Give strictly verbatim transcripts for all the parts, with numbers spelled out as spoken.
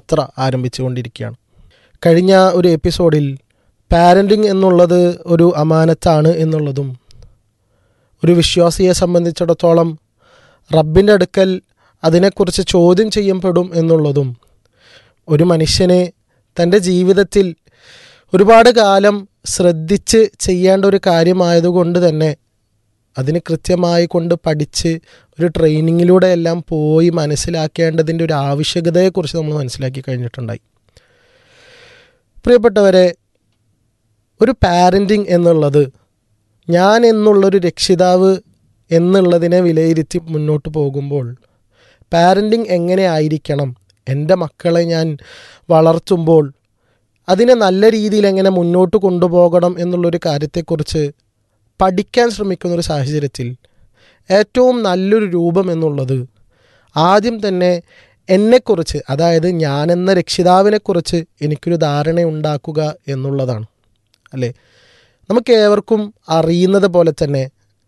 യാത്ര ആരംഭിച്ചു കൊണ്ടിരിക്കുകയാണ്. കഴിഞ്ഞ ഒരു എപ്പിസോഡിൽ പാരൻറ്റിങ് എന്നുള്ളത് ഒരു അമാനത്താണ് എന്നുള്ളതും ഒരു വിശ്വാസിയെ സംബന്ധിച്ചിടത്തോളം റബ്ബിൻ്റെ അടുക്കൽ അതിനെക്കുറിച്ച് ചോദ്യം ചെയ്യപ്പെടും എന്നുള്ളതും ഒരു മനുഷ്യനെ തൻ്റെ ജീവിതത്തിൽ ഒരുപാട് കാലം ശ്രദ്ധിച്ച് ചെയ്യേണ്ട ഒരു കാര്യമായതുകൊണ്ട് തന്നെ അതിന് കൃത്യമായി കൊണ്ട് പഠിച്ച് ഒരു ട്രെയിനിങ്ങിലൂടെ എല്ലാം പോയി മനസ്സിലാക്കേണ്ടതിൻ്റെ ഒരു ആവശ്യകതയെക്കുറിച്ച് നമ്മൾ മനസ്സിലാക്കി കഴിഞ്ഞിട്ടുണ്ടായി. പ്രിയപ്പെട്ടവരെ, ഒരു പാരൻറ്റിങ് എന്നുള്ളത് ഞാൻ എന്നുള്ളൊരു രക്ഷിതാവ് എന്നുള്ളതിനെ വിലയിരുത്തി മുന്നോട്ട് പോകുമ്പോൾ പാരൻറ്റിങ് എങ്ങനെ ആയിരിക്കണം, എൻ്റെ മക്കളെ ഞാൻ വളർത്തുമ്പോൾ അതിനെ നല്ല രീതിയിൽ എങ്ങനെ മുന്നോട്ട് കൊണ്ടുപോകണം എന്നുള്ളൊരു കാര്യത്തെക്കുറിച്ച് പഠിക്കാൻ ശ്രമിക്കുന്നൊരു സാഹചര്യത്തിൽ ഏറ്റവും നല്ലൊരു രൂപം എന്നുള്ളത് ആദ്യം തന്നെ എന്നെക്കുറിച്ച്, അതായത് ഞാനെന്ന രക്ഷിതാവിനെക്കുറിച്ച് എനിക്കൊരു ധാരണ ഉണ്ടാക്കുക എന്നുള്ളതാണ്. അല്ലേ? നമുക്ക് ഏവർക്കും അറിയുന്നത് പോലെ തന്നെ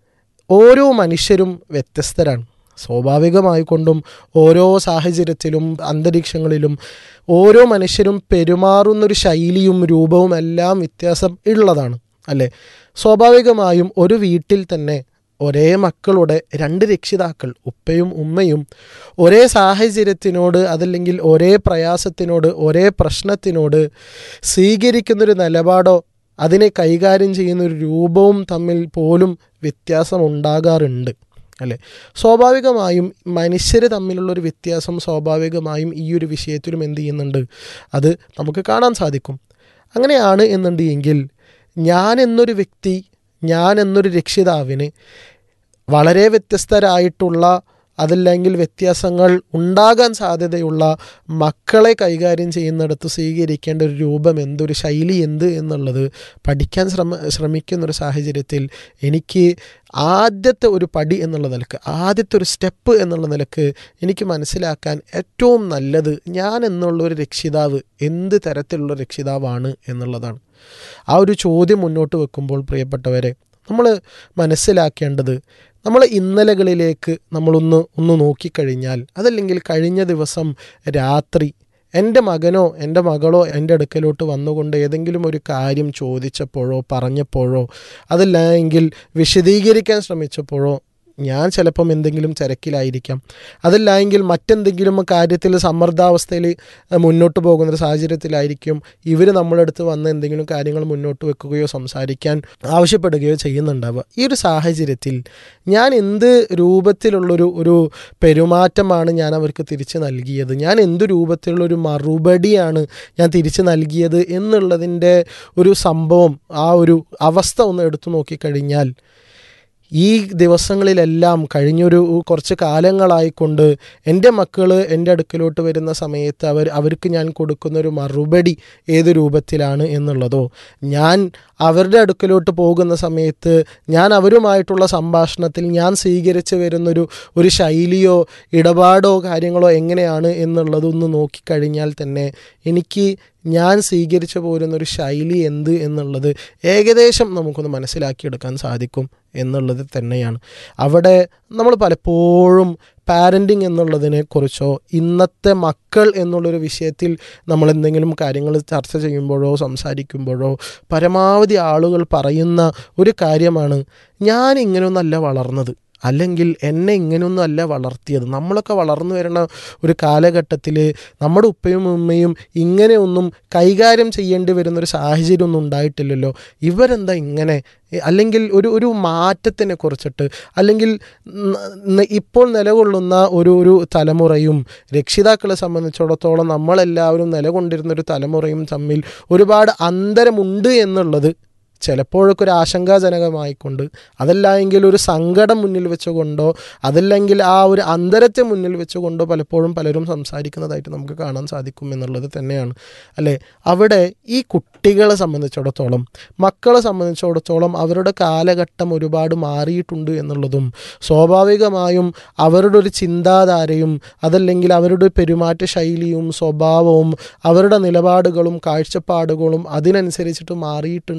ഓരോ മനുഷ്യരും വ്യത്യസ്തരാണ്. സ്വാഭാവികമായിക്കൊണ്ടും ഓരോ സാഹചര്യത്തിലും അന്തരീക്ഷങ്ങളിലും ഓരോ മനുഷ്യരും പെരുമാറുന്നൊരു ശൈലിയും രൂപവും എല്ലാം വ്യത്യാസം ഉള്ളതാണ്. അല്ലേ? സ്വാഭാവികമായും ഒരു വീട്ടിൽ തന്നെ ഒരേ മക്കളുടെ രണ്ട് രക്ഷിതാക്കൾ, ഉപ്പയും ഉമ്മയും, ഒരേ സാഹചര്യത്തിനോട് അതല്ലെങ്കിൽ ഒരേ പ്രയാസത്തിനോട് ഒരേ പ്രശ്നത്തിനോട് സ്വീകരിക്കുന്നൊരു നിലപാടോ അതിനെ കൈകാര്യം ചെയ്യുന്നൊരു രൂപവും തമ്മിൽ പോലും വ്യത്യാസം ഉണ്ടാകാറുണ്ട്. അല്ലേ? സ്വാഭാവികമായും മനുഷ്യർ തമ്മിലുള്ളൊരു വ്യത്യാസം സ്വാഭാവികമായും ഈ ഒരു വിഷയത്തിലും എന്ത് ചെയ്യുന്നുണ്ട്, അത് നമുക്ക് കാണാൻ സാധിക്കും. അങ്ങനെയാണ് എന്നുണ്ട് എങ്കിൽ ഞാൻ എന്നൊരു വ്യക്തി, ഞാൻ എന്നൊരു രക്ഷിതാവിന് വളരെ വ്യത്യസ്തരായിട്ടുള്ള അതല്ലെങ്കിൽ വ്യത്യാസങ്ങൾ ഉണ്ടാകാൻ സാധ്യതയുള്ള മക്കളെ കൈകാര്യം ചെയ്യുന്നിടത്ത് സ്വീകരിക്കേണ്ട ഒരു രൂപം എന്ത്, ഒരു ശൈലി എന്ത് എന്നുള്ളത് പഠിക്കാൻ ശ്രമ ശ്രമിക്കുന്നൊരു സാഹചര്യത്തിൽ എനിക്ക് ആദ്യത്തെ ഒരു പടി എന്നുള്ള നിലക്ക്, ആദ്യത്തെ ഒരു സ്റ്റെപ്പ് എന്നുള്ള നിലക്ക് എനിക്ക് മനസ്സിലാക്കാൻ ഏറ്റവും നല്ലത് ഞാൻ എന്നുള്ളൊരു രക്ഷിതാവ് എന്ത് തരത്തിലുള്ള രക്ഷിതാവാണ് എന്നുള്ളതാണ്. ആ ഒരു ചോദ്യം മുന്നോട്ട് വെക്കുമ്പോൾ പ്രിയപ്പെട്ടവരെ, നമ്മൾ മനസ്സിലാക്കേണ്ടത് നമ്മൾ ഇന്നലകളിലേക്ക് നമ്മളൊന്ന് ഒന്ന് നോക്കിക്കഴിഞ്ഞാൽ, അതല്ലെങ്കിൽ കഴിഞ്ഞ ദിവസം രാത്രി എൻ്റെ മകനോ എൻ്റെ മകളോ എൻ്റെ അടുക്കലോട്ട് വന്നുകൊണ്ട് ഏതെങ്കിലും ഒരു കാര്യം ചോദിച്ചപ്പോഴോ പറഞ്ഞപ്പോഴോ അതല്ല എങ്കിൽ വിശദീകരിക്കാൻ ശ്രമിച്ചപ്പോഴോ ഞാൻ ചിലപ്പം എന്തെങ്കിലും തിരക്കിലായിരിക്കാം, അതല്ല എങ്കിൽ മറ്റെന്തെങ്കിലും കാര്യത്തിൽ സമ്മർദ്ദാവസ്ഥയിൽ മുന്നോട്ട് പോകുന്നൊരു സാഹചര്യത്തിലായിരിക്കും ഇവർ നമ്മളടുത്ത് വന്ന് എന്തെങ്കിലും കാര്യങ്ങൾ മുന്നോട്ട് വെക്കുകയോ സംസാരിക്കാൻ ആവശ്യപ്പെടുകയോ ചെയ്യുന്നുണ്ടാവുക. ഈ ഒരു സാഹചര്യത്തിൽ ഞാൻ എന്ത് രൂപത്തിലുള്ളൊരു ഒരു പെരുമാറ്റമാണ് ഞാൻ അവർക്ക് തിരിച്ച് നൽകിയത്, ഞാൻ എന്ത് രൂപത്തിലുള്ളൊരു മറുപടിയാണ് ഞാൻ തിരിച്ച് നൽകിയത് എന്നുള്ളതിൻ്റെ ഒരു സംഭവം, ആ ഒരു അവസ്ഥ ഒന്ന് എടുത്തു നോക്കിക്കഴിഞ്ഞാൽ ഈ ദിവസങ്ങളിലെല്ലാം കഴിഞ്ഞൊരു കുറച്ച് കാലങ്ങളായിക്കൊണ്ട് എൻ്റെ മക്കൾ എൻ്റെ അടുക്കലോട്ട് വരുന്ന സമയത്ത് അവർ അവർക്ക് ഞാൻ കൊടുക്കുന്നൊരു മറുപടി ഏത് രൂപത്തിലാണ് എന്നുള്ളതോ, ഞാൻ അവരുടെ അടുക്കലോട്ട് പോകുന്ന സമയത്ത് ഞാൻ അവരുമായിട്ടുള്ള സംഭാഷണത്തിൽ ഞാൻ സ്വീകരിച്ച് വരുന്നൊരു ഒരു ശൈലിയോ ഇടപാടോ കാര്യങ്ങളോ എങ്ങനെയാണ് എന്നുള്ളതൊന്ന് നോക്കിക്കഴിഞ്ഞാൽ തന്നെ എനിക്ക് ഞാൻ സ്വീകരിച്ചു പോരുന്നൊരു ശൈലി എന്ത് എന്നുള്ളത് ഏകദേശം നമുക്കൊന്ന് മനസ്സിലാക്കിയെടുക്കാൻ സാധിക്കും എന്നുള്ളത് തന്നെയാണ്. അവിടെ നമ്മൾ പലപ്പോഴും പാരൻറ്റിങ് എന്നുള്ളതിനെ കുറിച്ചോ ഇന്നത്തെ മക്കൾ എന്നുള്ളൊരു വിഷയത്തിൽ നമ്മൾ എന്തെങ്കിലും കാര്യങ്ങൾ ചർച്ച ചെയ്യുമ്പോഴോ സംസാരിക്കുമ്പോഴോ പരമാവധി ആളുകൾ പറയുന്ന ഒരു കാര്യമാണ്, ഞാൻ ഇങ്ങനെയൊന്നല്ല വളർന്നത്, അല്ലെങ്കിൽ എന്നെ ഇങ്ങനെയൊന്നും അല്ല വളർത്തിയത്. നമ്മളൊക്കെ വളർന്നു വരുന്ന ഒരു കാലഘട്ടത്തിൽ നമ്മുടെ ഉപ്പയും ഉമ്മയും ഇങ്ങനെയൊന്നും കൈകാര്യം ചെയ്യേണ്ടി വരുന്നൊരു സാഹചര്യമൊന്നും ഉണ്ടായിട്ടില്ലല്ലോ, ഇവരെന്താ ഇങ്ങനെ, അല്ലെങ്കിൽ ഒരു ഒരു മാറ്റത്തിനെ കുറിച്ചിട്ട്, അല്ലെങ്കിൽ ഇപ്പോൾ നിലകൊള്ളുന്ന ഒരു ഒരു തലമുറയും രക്ഷിതാക്കളെ സംബന്ധിച്ചിടത്തോളം നമ്മളെല്ലാവരും നിലകൊണ്ടിരുന്നൊരു തലമുറയും തമ്മിൽ ഒരുപാട് അന്തരമുണ്ട് എന്നുള്ളത് ചിലപ്പോഴൊക്കെ ഒരു ആശങ്കാജനകമായിക്കൊണ്ട്, അതല്ല എങ്കിൽ ഒരു സങ്കടം മുന്നിൽ വെച്ചുകൊണ്ടോ അതല്ലെങ്കിൽ ആ ഒരു അന്തരത്തെ മുന്നിൽ വെച്ചുകൊണ്ടോ പലപ്പോഴും പലരും സംസാരിക്കുന്നതായിട്ട് നമുക്ക് കാണാൻ സാധിക്കും എന്നുള്ളത് തന്നെയാണ്. അല്ലേ? അവിടെ ഈ കുട്ടികളെ സംബന്ധിച്ചിടത്തോളം, മക്കളെ സംബന്ധിച്ചിടത്തോളം അവരുടെ കാലഘട്ടം ഒരുപാട് മാറിയിട്ടുണ്ട് എന്നുള്ളതും സ്വാഭാവികമായും അവരുടെ ഒരു ചിന്താധാരയും അതല്ലെങ്കിൽ അവരുടെ പെരുമാറ്റ ശൈലിയും സ്വഭാവവും അവരുടെ നിലപാടുകളും കാഴ്ചപ്പാടുകളും അതിനനുസരിച്ചിട്ട് മാറിയിട്ടുണ്ട് എന്നുള്ള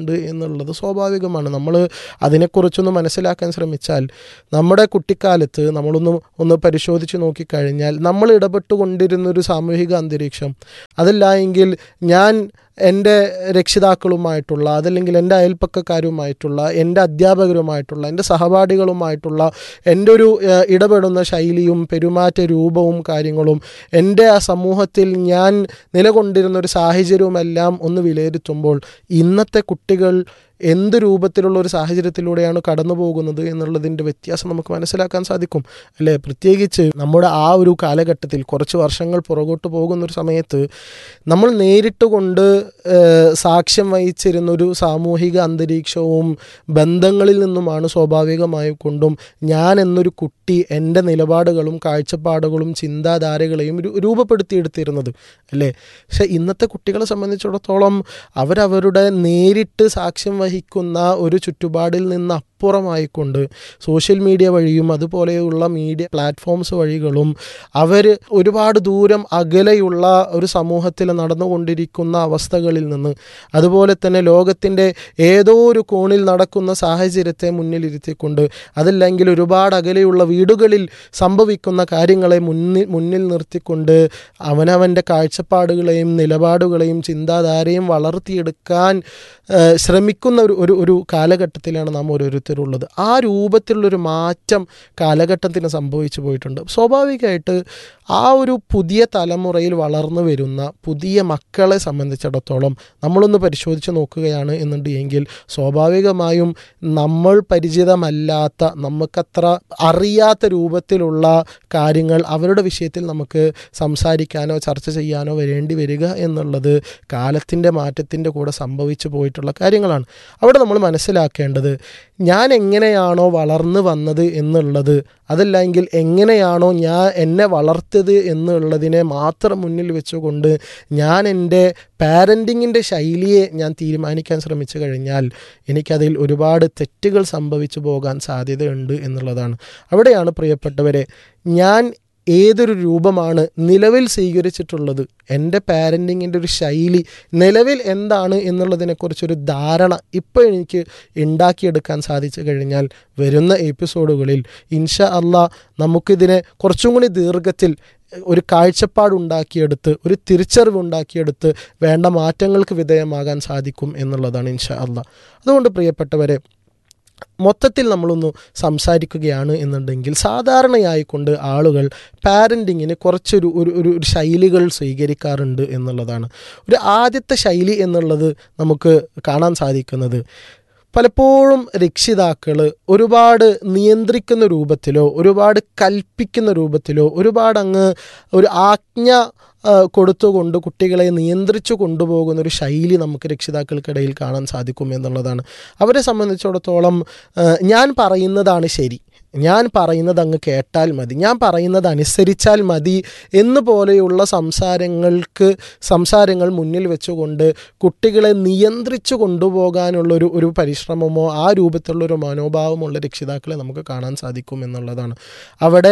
എന്നുള്ളത് സ്വാഭാവികമാണ്. നമ്മൾ അതിനെക്കുറിച്ചൊന്ന് മനസ്സിലാക്കാൻ ശ്രമിച്ചാൽ നമ്മുടെ കുട്ടിക്കാലത്ത് നമ്മളൊന്ന് ഒന്ന് പരിശോധിച്ച് നോക്കിക്കഴിഞ്ഞാൽ നമ്മൾ ഇടപെട്ടുകൊണ്ടിരുന്നൊരു സാമൂഹിക അന്തരീക്ഷം, അതല്ല എങ്കിൽ ഞാൻ എൻ്റെ രക്ഷിതാക്കളുമായിട്ടുള്ള, അതല്ലെങ്കിൽ എൻ്റെ അയൽപ്പക്കക്കാരുമായിട്ടുള്ള, എൻ്റെ അധ്യാപകരുമായിട്ടുള്ള, എൻ്റെ സഹപാഠികളുമായിട്ടുള്ള എൻ്റെ ഒരു ഇടപെടുന്ന ശൈലിയും പെരുമാറ്റ രൂപവും കാര്യങ്ങളും, എൻ്റെ ആ സമൂഹത്തിൽ ഞാൻ നിലകൊണ്ടിരുന്ന ഒരു സാഹചര്യവുമെല്ലാം ഒന്ന് വിലയിരുത്തുമ്പോൾ ഇന്നത്തെ കുട്ടികൾ എന്ത് രൂപത്തിലുള്ള ഒരു സാഹചര്യത്തിലൂടെയാണ് കടന്നു പോകുന്നത് എന്നുള്ളതിൻ്റെ വ്യത്യാസം നമുക്ക് മനസ്സിലാക്കാൻ സാധിക്കും അല്ലേ? പ്രത്യേകിച്ച് നമ്മുടെ ആ ഒരു കാലഘട്ടത്തിൽ കുറച്ച് വർഷങ്ങൾ പുറകോട്ട് പോകുന്നൊരു സമയത്ത് നമ്മൾ നേരിട്ട് കൊണ്ട് സാക്ഷ്യം വഹിച്ചിരുന്നൊരു സാമൂഹിക അന്തരീക്ഷവും ബന്ധങ്ങളിൽ നിന്നുമാണ് സ്വാഭാവികമായി കൊണ്ടും ഞാൻ എന്നൊരു കുട്ടി എൻ്റെ നിലപാടുകളും കാഴ്ചപ്പാടുകളും ചിന്താധാരകളെയും രൂപപ്പെടുത്തിയെടുത്തിരുന്നത് അല്ലേ? പക്ഷേ ഇന്നത്തെ കുട്ടികളെ സംബന്ധിച്ചിടത്തോളം അവരവരുടെ നേരിട്ട് സാക്ഷ്യം വഹിക്കുന്ന ഒരു ചുറ്റുപാടിൽ നിന്ന് അപ്പുറമായിക്കൊണ്ട് സോഷ്യൽ മീഡിയ വഴിയും അതുപോലെയുള്ള മീഡിയ പ്ലാറ്റ്ഫോംസ് വഴികളും അവർ ഒരുപാട് ദൂരം അകലെയുള്ള ഒരു സമൂഹത്തിൽ നടന്നുകൊണ്ടിരിക്കുന്ന അവസ്ഥകളിൽ നിന്ന്, അതുപോലെ തന്നെ ലോകത്തിൻ്റെ ഏതോ ഒരു കോണിൽ നടക്കുന്ന സാഹചര്യത്തെ മുന്നിലിരുത്തിക്കൊണ്ട്, അതല്ലെങ്കിൽ ഒരുപാട് അകലെയുള്ള വീടുകളിൽ സംഭവിക്കുന്ന കാര്യങ്ങളെ മുന്നിൽ മുന്നിൽ നിർത്തിക്കൊണ്ട് അവനവൻ്റെ കാഴ്ചപ്പാടുകളെയും നിലപാടുകളെയും ചിന്താധാരയും വളർത്തിയെടുക്കാൻ ശ്രമിക്കുന്ന ഒരു ഒരു ഒരു കാലഘട്ടത്തിലാണ് നാം ഓരോരുത്തരുള്ളത്. ആ രൂപത്തിലുള്ളൊരു മാറ്റം കാലഘട്ടത്തിന് സംഭവിച്ചു പോയിട്ടുണ്ട്. സ്വാഭാവികമായിട്ട് ആ ഒരു പുതിയ തലമുറയിൽ വളർന്നു വരുന്ന പുതിയ മക്കളെ സംബന്ധിച്ചിടത്തോളം നമ്മളൊന്ന് പരിശോധിച്ച് നോക്കുകയാണ് എന്നുണ്ടെങ്കിൽ സ്വാഭാവികമായും നമ്മൾ പരിചിതമല്ലാത്ത, നമുക്കത്ര അറിയാത്ത രൂപത്തിലുള്ള കാര്യങ്ങൾ അവരുടെ വിഷയത്തിൽ നമുക്ക് സംസാരിക്കാനോ ചർച്ച ചെയ്യാനോ വരേണ്ടി വരിക എന്നുള്ളത് കാലത്തിൻ്റെ മാറ്റത്തിൻ്റെ കൂടെ സംഭവിച്ചു പോയിട്ടുള്ള കാര്യങ്ങളാണ്. അവിടെ നമ്മൾ മനസ്സിലാക്കേണ്ടത് ഞാൻ എങ്ങനെയാണോ വളർന്നു വന്നത് എന്നുള്ളത്, അതല്ലെങ്കിൽ എങ്ങനെയാണോ ഞാൻ എന്നെ വളർത്തിയത് എന്നുള്ളതിനെ മാത്രം മുന്നിൽ വെച്ചുകൊണ്ട് ഞാൻ എൻ്റെ പാരൻറ്റിങ്ങിൻ്റെ ശൈലിയെ ഞാൻ തീരുമാനിക്കാൻ ശ്രമിച്ചു കഴിഞ്ഞാൽ എനിക്കതിൽ ഒരുപാട് തെറ്റുകൾ സംഭവിച്ചു പോകാൻ സാധ്യതയുണ്ട് എന്നുള്ളതാണ്. അവിടെയാണ് പ്രിയപ്പെട്ടവരെ ഞാൻ ഏതൊരു രൂപമാണ് നിലവിൽ സ്വീകരിച്ചിട്ടുള്ളത്, എൻ്റെ പാരൻറ്റിങ്ങിൻ്റെ ഒരു ശൈലി നിലവിൽ എന്താണ് എന്നുള്ളതിനെക്കുറിച്ചൊരു ധാരണ ഇപ്പോൾ എനിക്ക് ഉണ്ടാക്കിയെടുക്കാൻ സാധിച്ചു കഴിഞ്ഞാൽ വരുന്ന എപ്പിസോഡുകളിൽ ഇൻഷാ അള്ളാഹ് നമുക്കിതിനെ കുറച്ചും കൂടി ദീർഘത്തിൽ ഒരു കാഴ്ചപ്പാടുണ്ടാക്കിയെടുത്ത് ഒരു തിരിച്ചറിവുണ്ടാക്കിയെടുത്ത് വേണ്ട മാറ്റങ്ങൾക്ക് വിധേയമാകാൻ സാധിക്കും എന്നുള്ളതാണ് ഇൻഷാ അള്ളാഹ്. അതുകൊണ്ട് പ്രിയപ്പെട്ടവരെ, മൊത്തത്തിൽ നമ്മളൊന്ന് സംസാരിക്കുകയാണ് എന്നുണ്ടെങ്കിൽ സാധാരണയായിക്കൊണ്ട് ആളുകൾ പാരൻറ്റിങ്ങിന് കുറച്ചൊരു ഒരു ഒരു ശൈലികൾ സ്വീകരിക്കാറുണ്ട് എന്നുള്ളതാണ്. ഒരു ആദ്യത്തെ ശൈലി എന്നുള്ളത് നമുക്ക് കാണാൻ സാധിക്കുന്നത് പലപ്പോഴും രക്ഷിതാക്കൾ ഒരുപാട് നിയന്ത്രിക്കുന്ന രൂപത്തിലോ ഒരുപാട് കൽപ്പിക്കുന്ന രൂപത്തിലോ ഒരുപാട് അങ്ങ് ഒരു ആജ്ഞ കൊടുത്തുകൊണ്ട് കുട്ടികളെ നിയന്ത്രിച്ചു കൊണ്ടുപോകുന്നൊരു ശൈലി നമുക്ക് രക്ഷിതാക്കൾക്കിടയിൽ കാണാൻ സാധിക്കും എന്നുള്ളതാണ്. അവരെ സംബന്ധിച്ചിടത്തോളം ഞാൻ പറയുന്നതാണ് ശരി, ഞാൻ പറയുന്നത് അങ്ങ് കേട്ടാൽ മതി, ഞാൻ പറയുന്നത് അനുസരിച്ചാൽ മതി എന്ന് പോലെയുള്ള സംസാരങ്ങൾക്ക് സംസാരങ്ങൾ മുന്നിൽ വെച്ചുകൊണ്ട് കുട്ടികളെ നിയന്ത്രിച്ചു കൊണ്ടുപോകാനുള്ളൊരു ഒരു പരിശ്രമമോ ആ രൂപത്തിലുള്ളൊരു മനോഭാവമുള്ള രക്ഷിതാക്കളെ നമുക്ക് കാണാൻ സാധിക്കും എന്നുള്ളതാണ്. അവിടെ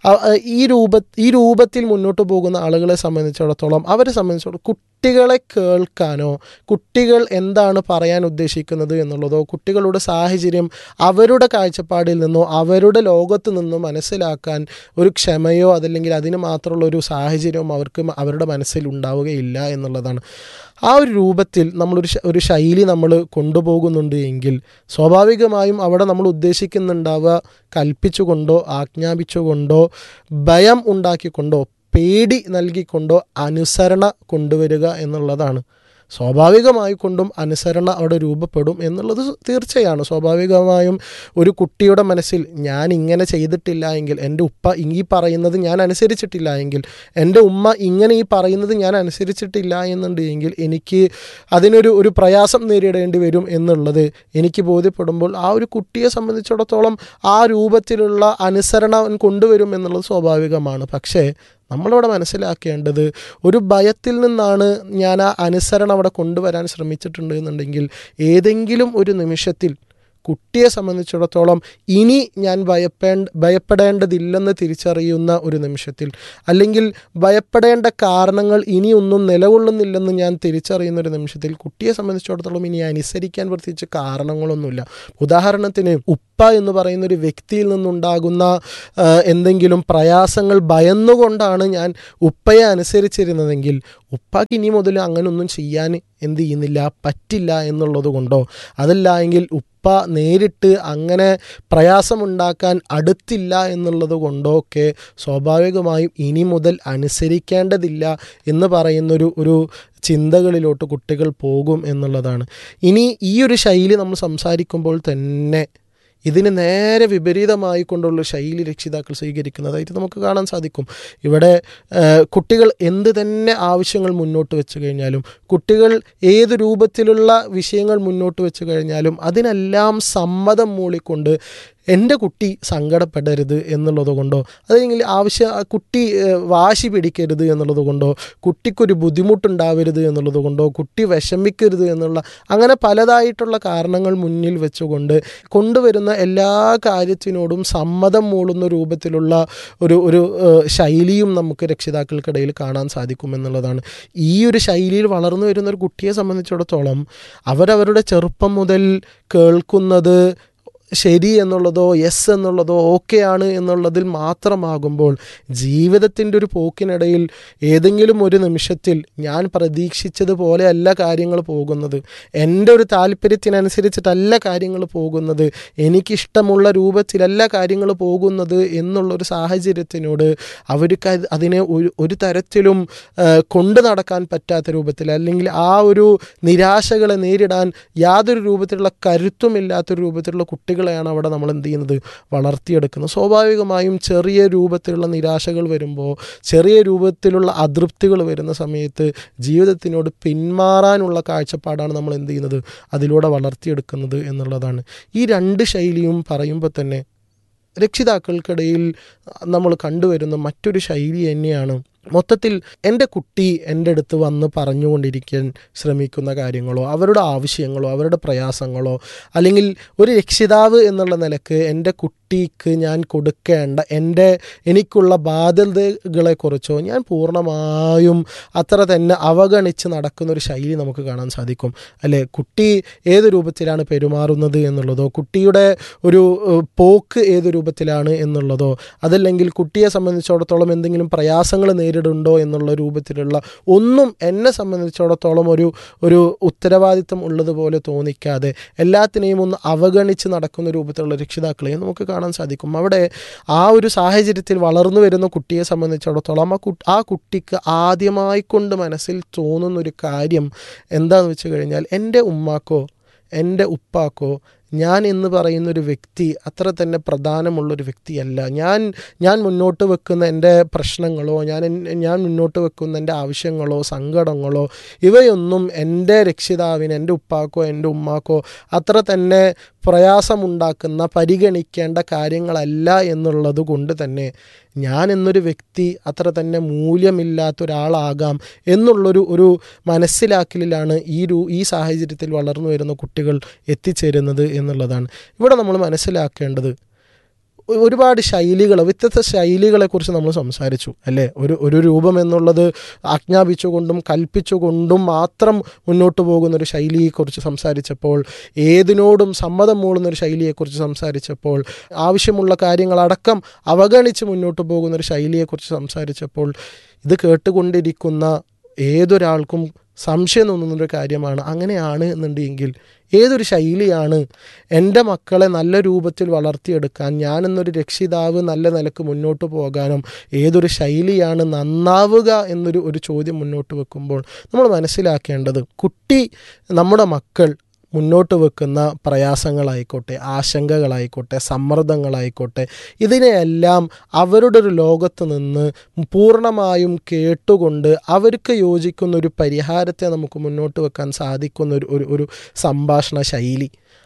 ഈ രൂപ ഈ രൂപത്തിൽ മുന്നോട്ട് പോകുന്ന ആളുകളെ സംബന്ധിച്ചിടത്തോളം അവരെ സംബന്ധിച്ചിടത്തോളം കുട്ടികളെ കേൾക്കാനോ കുട്ടികൾ എന്താണ് പറയാൻ ഉദ്ദേശിക്കുന്നത് എന്നുള്ളതോ കുട്ടികളുടെ സാഹചര്യം അവരുടെ കാഴ്ചപ്പാടിൽ നിന്നോ അവരുടെ ലോകത്ത് നിന്നോ മനസ്സിലാക്കാൻ ഒരു ക്ഷമയോ അതല്ലെങ്കിൽ അതിന് മാത്രമുള്ള ഒരു സാഹചര്യവും അവർക്ക് അവരുടെ മനസ്സിൽ ഉണ്ടാവുകയില്ല എന്നുള്ളതാണ്. ആ ഒരു രൂപത്തിൽ നമ്മളൊരു ഒരു ശൈലി നമ്മൾ കൊണ്ടുപോകുന്നുണ്ട് എങ്കിൽ സ്വാഭാവികമായും അവിടെ നമ്മൾ ഉദ്ദേശിക്കുന്നുണ്ടാവുക കൽപ്പിച്ചുകൊണ്ടോ ആജ്ഞാപിച്ചുകൊണ്ടോ ഭയം ഉണ്ടാക്കിക്കൊണ്ടോ പേടി നൽകിക്കൊണ്ടോ അനുസരണ കൊണ്ടുവരിക എന്നുള്ളതാണ്. സ്വാഭാവികമായിക്കൊണ്ടും അനുസരണ അവിടെ രൂപപ്പെടും എന്നുള്ളത് തീർച്ചയാണ്. സ്വാഭാവികമായും ഒരു കുട്ടിയുടെ മനസ്സിൽ ഞാൻ ഇങ്ങനെ ചെയ്തിട്ടില്ല എങ്കിൽ, എൻ്റെ ഉപ്പ ഈ പറയുന്നത് ഞാൻ അനുസരിച്ചിട്ടില്ല എങ്കിൽ, എൻ്റെ ഉമ്മ ഇങ്ങനെ ഈ പറയുന്നത് ഞാൻ അനുസരിച്ചിട്ടില്ല എന്നുണ്ട് എങ്കിൽ എനിക്ക് അതിനൊരു ഒരു പ്രയാസം നേരിടേണ്ടി വരും എന്നുള്ളത് എനിക്ക് ബോധ്യപ്പെടുമ്പോൾ ആ ഒരു കുട്ടിയെ സംബന്ധിച്ചിടത്തോളം ആ രൂപത്തിലുള്ള അനുസരണ കൊണ്ടുവരും എന്നുള്ളത് സ്വാഭാവികമാണ്. പക്ഷേ നമ്മളവിടെ മനസ്സിലാക്കേണ്ടത് ഒരു ഭയത്തിൽ നിന്നാണ് ഞാൻ ആ അനുസരണം അവിടെ കൊണ്ടുവരാൻ ശ്രമിച്ചിട്ടുണ്ട് എന്നുണ്ടെങ്കിൽ ഏതെങ്കിലും ഒരു നിമിഷത്തിൽ കുട്ടിയെ സംബന്ധിച്ചിടത്തോളം ഇനി ഞാൻ ഭയപ്പേ ഭയപ്പെടേണ്ടതില്ലെന്ന് തിരിച്ചറിയുന്ന ഒരു നിമിഷത്തിൽ, അല്ലെങ്കിൽ ഭയപ്പെടേണ്ട കാരണങ്ങൾ ഇനിയൊന്നും നിലകൊള്ളുന്നില്ലെന്ന് ഞാൻ തിരിച്ചറിയുന്ന ഒരു നിമിഷത്തിൽ കുട്ടിയെ സംബന്ധിച്ചിടത്തോളം ഇനി അനുസരിക്കാൻ പ്രത്യേകിച്ച് കാരണങ്ങളൊന്നുമില്ല. ഉദാഹരണത്തിന് ഉപ്പ എന്ന് പറയുന്ന ഒരു വ്യക്തിയിൽ നിന്നുണ്ടാകുന്ന എന്തെങ്കിലും പ്രയാസങ്ങൾ ഭയന്നുകൊണ്ടാണ് ഞാൻ ഉപ്പയെ അനുസരിച്ചിരുന്നതെങ്കിൽ ഉപ്പാക്ക് ഇനി മുതൽ അങ്ങനൊന്നും ചെയ്യാൻ എന്ത് ചെയ്യുന്നില്ല, പറ്റില്ല എന്നുള്ളത് കൊണ്ടോ, അതല്ല എങ്കിൽ ഉപ്പ നേരിട്ട് അങ്ങനെ പ്രയാസമുണ്ടാക്കാൻ അടുത്തില്ല എന്നുള്ളത് കൊണ്ടോ ഒക്കെ സ്വാഭാവികമായും ഇനി മുതൽ അനുസരിക്കേണ്ടതില്ല എന്ന് പറയുന്നൊരു ഒരു ചിന്തകളിലോട്ട് കുട്ടികൾ പോകും എന്നുള്ളതാണ്. ഇനി ഈ ഒരു ശൈലി നമ്മൾ സംസാരിക്കുമ്പോൾ തന്നെ ഇതിന് നേരെ വിപരീതമായി കൊണ്ടുള്ള ശൈലി രക്ഷിതാക്കൾ സ്വീകരിക്കുന്നതായിട്ട് നമുക്ക് കാണാൻ സാധിക്കും. ഇവിടെ കുട്ടികൾ എന്ത് തന്നെ ആവശ്യങ്ങൾ മുന്നോട്ട് വെച്ച് കഴിഞ്ഞാലും, കുട്ടികൾ ഏത് രൂപത്തിലുള്ള വിഷയങ്ങൾ മുന്നോട്ട് വെച്ച് കഴിഞ്ഞാലും അതിനെല്ലാം സമ്മതം മൂളിക്കൊണ്ട് എൻ്റെ കുട്ടി സങ്കടപ്പെടരുത് എന്നുള്ളത് കൊണ്ടോ, അല്ലെങ്കിൽ ആവശ്യ കുട്ടി വാശി പിടിക്കരുത് എന്നുള്ളത് കൊണ്ടോ, കുട്ടിക്കൊരു ബുദ്ധിമുട്ടുണ്ടാവരുത് എന്നുള്ളത് കൊണ്ടോ, കുട്ടി വിഷമിക്കരുത് എന്നുള്ള അങ്ങനെ പലതായിട്ടുള്ള കാരണങ്ങൾ മുന്നിൽ വെച്ചുകൊണ്ട് കൊണ്ടുവരുന്ന എല്ലാ കാര്യത്തിനോടും സമ്മതം മൂളുന്ന രൂപത്തിലുള്ള ഒരു ഒരു ശൈലിയും നമുക്ക് രക്ഷിതാക്കൾക്കിടയിൽ കാണാൻ സാധിക്കും എന്നുള്ളതാണ്. ഈ ഒരു ശൈലിയിൽ വളർന്നു വരുന്ന ഒരു കുട്ടിയെ സംബന്ധിച്ചിടത്തോളം അവരവരുടെ ചെറുപ്പം മുതൽ കേൾക്കുന്നത് ശരി എന്നുള്ളതോ യെസ് എന്നുള്ളതോ ഓക്കെയാണ് എന്നുള്ളതിൽ മാത്രമാകുമ്പോൾ ജീവിതത്തിൻ്റെ ഒരു പോക്കിനിടയിൽ ഏതെങ്കിലും ഒരു നിമിഷത്തിൽ ഞാൻ പ്രതീക്ഷിച്ചതുപോലെ അല്ല കാര്യങ്ങൾ പോകുന്നത്, എൻ്റെ ഒരു താല്പര്യത്തിനനുസരിച്ചിട്ടല്ല കാര്യങ്ങൾ പോകുന്നത്, എനിക്കിഷ്ടമുള്ള രൂപത്തിലല്ല കാര്യങ്ങൾ പോകുന്നത് എന്നുള്ളൊരു സാഹചര്യത്തിനോട് അവർക്ക് അതിനെ ഒരു ഒരു തരത്തിലും കൊണ്ടു നടക്കാൻ പറ്റാത്ത രൂപത്തിൽ, അല്ലെങ്കിൽ ആ ഒരു നിരാശകളെ നേരിടാൻ യാതൊരു രൂപത്തിലുള്ള കരുത്തുമില്ലാത്തൊരു രൂപത്തിലുള്ള കുട്ടികൾ ാണ് അവിടെ നമ്മൾ എന്ത് ചെയ്യുന്നത്, വളർത്തിയെടുക്കുന്നത്. സ്വാഭാവികമായും ചെറിയ രൂപത്തിലുള്ള നിരാശകൾ വരുമ്പോൾ, ചെറിയ രൂപത്തിലുള്ള അതൃപ്തികൾ വരുന്ന സമയത്ത് ജീവിതത്തിനോട് പിന്മാറാനുള്ള കാഴ്ചപ്പാടാണ് നമ്മൾ എന്ത് ചെയ്യുന്നത്, അതിലൂടെ വളർത്തിയെടുക്കുന്നത് എന്നുള്ളതാണ്. ഈ രണ്ട് ശൈലിയും പറയുമ്പോൾ തന്നെ രക്ഷിതാക്കൾക്കിടയിൽ നമ്മൾ കണ്ടുവരുന്ന മറ്റൊരു ശൈലി തന്നെയാണ് മൊത്തത്തിൽ എൻ്റെ കുട്ടി എൻ്റെ അടുത്ത് വന്ന് പറഞ്ഞുകൊണ്ടിരിക്കാൻ ശ്രമിക്കുന്ന കാര്യങ്ങളോ അവരുടെ ആവശ്യങ്ങളോ അവരുടെ പ്രയാസങ്ങളോ, അല്ലെങ്കിൽ ഒരു രക്ഷിതാവ് എന്നുള്ള നിലക്ക് എൻ്റെ കുട്ടിക്ക് ഞാൻ കൊടുക്കേണ്ട എൻ്റെ എനിക്കുള്ള ബാധ്യതകളെക്കുറിച്ചോ ഞാൻ പൂർണ്ണമായും അത്ര തന്നെ അവഗണിച്ച് നടക്കുന്നൊരു ശൈലി നമുക്ക് കാണാൻ സാധിക്കും അല്ലേ. കുട്ടി ഏത് രൂപത്തിലാണ് പെരുമാറുന്നത് എന്നുള്ളതോ, കുട്ടിയുടെ ഒരു പോക്ക് ഏത് രൂപത്തിലാണ് എന്നുള്ളതോ, അതല്ലെങ്കിൽ കുട്ടിയെ സംബന്ധിച്ചിടത്തോളം എന്തെങ്കിലും പ്രയാസങ്ങൾ നേരിടുണ്ടോ എന്നുള്ള രൂപത്തിലുള്ള ഒന്നും എന്നെ സംബന്ധിച്ചിടത്തോളം ഒരു ഒരു ഉത്തരവാദിത്തം ഉള്ളതുപോലെ തോന്നിക്കാതെ എല്ലാത്തിനെയും ഒന്ന് അവഗണിച്ച് നടക്കുന്ന രൂപത്തിലുള്ള രക്ഷിതാക്കളെ നമുക്ക് കാണാൻ സാധിക്കും. അവിടെ ആ ഒരു സാഹചര്യത്തിൽ വളർന്നു വരുന്ന കുട്ടിയെ സംബന്ധിച്ചിടത്തോളം ആ കുട്ടി ആ കുട്ടിക്ക് ആദ്യമായിക്കൊണ്ട് മനസ്സിൽ തോന്നുന്നൊരു കാര്യം എന്താണെന്ന് വെച്ച് കഴിഞ്ഞാൽ, എൻ്റെ ഉമ്മാക്കോ എൻ്റെ ഉപ്പാക്കോ ഞാൻ എന്ന് പറയുന്നൊരു വ്യക്തി അത്ര തന്നെ പ്രധാനമുള്ളൊരു വ്യക്തിയല്ല. ഞാൻ ഞാൻ മുന്നോട്ട് വെക്കുന്ന എൻ്റെ പ്രശ്നങ്ങളോ ഞാൻ ഞാൻ മുന്നോട്ട് വെക്കുന്ന എൻ്റെ ആവശ്യങ്ങളോ സങ്കടങ്ങളോ ഇവയൊന്നും എൻ്റെ രക്ഷിതാവിന്, എൻ്റെ ഉപ്പാക്കോ എൻ്റെ ഉമ്മാക്കോ അത്ര തന്നെ പ്രയാസമുണ്ടാക്കുന്ന പരിഗണിക്കേണ്ട കാര്യങ്ങളല്ല എന്നുള്ളത് കൊണ്ട് തന്നെ ഞാൻ എന്നൊരു വ്യക്തി അത്ര തന്നെ മൂല്യമില്ലാത്തൊരാളാകാം എന്നുള്ളൊരു ഒരു മനസ്സിലാക്കലിലാണ് ഈ ഒരു ഈ സാഹചര്യത്തിൽ വളർന്നു വരുന്ന കുട്ടികൾ എത്തിച്ചേരുന്നത് എന്നുള്ളതാണ്. ഇവിടെ നമ്മൾ മനസ്സിലാക്കേണ്ടത് ഒരുപാട് ശൈലികൾ, വ്യത്യസ്ത ശൈലികളെക്കുറിച്ച് നമ്മൾ സംസാരിച്ചു അല്ലേ. ഒരു ഒരു രൂപം എന്നുള്ളത് ആജ്ഞാപിച്ചുകൊണ്ടും കൽപ്പിച്ചുകൊണ്ടും മാത്രം മുന്നോട്ട് പോകുന്നൊരു ശൈലിയെക്കുറിച്ച് സംസാരിച്ചപ്പോൾ, ഏതിനോടും സമ്മതം മൂളുന്നൊരു ശൈലിയെക്കുറിച്ച് സംസാരിച്ചപ്പോൾ, ആവശ്യമുള്ള കാര്യങ്ങളടക്കം അവഗണിച്ച് മുന്നോട്ട് പോകുന്നൊരു ശൈലിയെക്കുറിച്ച് സംസാരിച്ചപ്പോൾ, ഇത് കേട്ടുകൊണ്ടിരിക്കുന്ന ഏതൊരാൾക്കും സംശയം തോന്നുന്നൊരു കാര്യമാണ്, അങ്ങനെയാണ് എന്നുണ്ടെങ്കിൽ ഏതൊരു ശൈലിയാണ് എൻ്റെ മക്കളെ നല്ല രൂപത്തിൽ വളർത്തിയെടുക്കാൻ, ഞാനെന്നൊരു രക്ഷിതാവ് നല്ല നിലക്ക് മുന്നോട്ട് പോകാനും ഏതൊരു ശൈലിയാണ് നന്നാവുക എന്നൊരു ഒരു ചോദ്യം മുന്നോട്ട് വെക്കുമ്പോൾ നമ്മൾ മനസ്സിലാക്കേണ്ടത്, കുട്ടി നമ്മുടെ മക്കൾ മുന്നോട്ട് വെക്കുന്ന പ്രയാസങ്ങളായിക്കോട്ടെ, ആശങ്കകളായിക്കോട്ടെ, സമ്മർദ്ദങ്ങളായിക്കോട്ടെ, ഇതിനെയെല്ലാം അവരുടെ ഒരു ലോകത്ത് നിന്ന് പൂർണ്ണമായും കേട്ടുകൊണ്ട് അവർക്ക് യോജിക്കുന്ന ഒരു പരിഹാരത്തെ നമുക്ക് മുന്നോട്ട് വെക്കാൻ സാധിക്കുന്ന ഒരു ഒരു സംഭാഷണ ശൈലി,